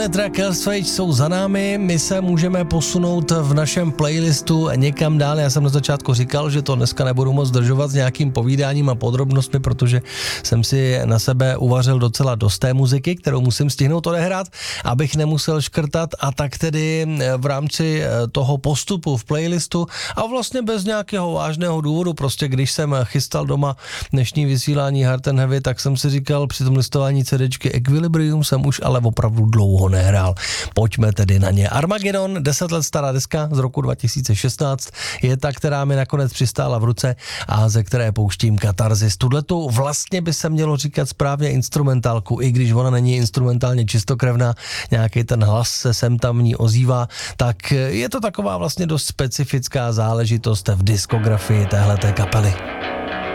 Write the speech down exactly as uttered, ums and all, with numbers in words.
Telemetry a Killswitch jsou za námi, my se můžeme posunout v našem playlistu někam dál. Já jsem na začátku říkal, že to dneska nebudu moc zdržovat s nějakým povídáním a podrobnostmi, protože jsem si na sebe uvařil docela dost té muziky, kterou musím stihnout odehrát, abych nemusel škrtat, a tak tedy v rámci toho postupu v playlistu a vlastně bez nějakého vážného důvodu, prostě když jsem chystal doma dnešní vysílání Hard and Heavy, tak jsem si říkal při tom listování CDčky Equilibrium jsem už ale opravdu dlouho nehrál. Pojďme tedy na ně. Armageddon, deset let stará deska z roku dva tisíce šestnáct, je ta, která mi nakonec přistála v ruce a ze které pouštím Katarzis. Tuhletu vlastně by se mělo říkat správně instrumentálku, i když ona není instrumentálně čistokrevná, nějaký ten hlas se sem tam v ní ozývá, tak je to taková vlastně dost specifická záležitost v diskografii téhleté kapely.